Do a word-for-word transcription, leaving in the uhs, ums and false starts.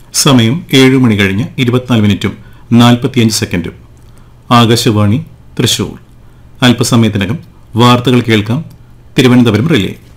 സമയം ഏഴ് മണി കഴിഞ്ഞ് ഇരുപത്തിനാല് മിനിറ്റും നാൽപ്പത്തിയഞ്ച് സെക്കൻഡും. ആകാശവാണി തൃശൂർ. അല്പസമയത്തിനകം വാർത്തകൾ കേൾക്കാം. തിരുവനന്തപുരം റിലേ.